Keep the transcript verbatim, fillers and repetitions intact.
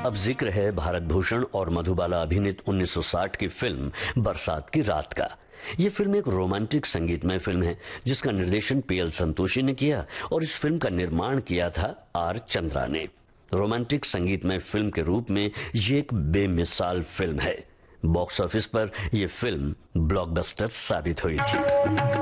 अब जिक्र है भारत भूषण और मधुबाला अभिनीत उन्नीस सौ साठ की फिल्म बरसात की रात का। ये फिल्म एक रोमांटिक संगीतमय फिल्म है जिसका निर्देशन पीएल संतोषी ने किया और इस फिल्म का निर्माण किया था आर चंद्रा ने। रोमांटिक संगीतमय फिल्म के रूप में ये एक बेमिसाल फिल्म है। बॉक्स ऑफिस पर यह फिल्म ब्लॉकबस्टर साबित हुई थी।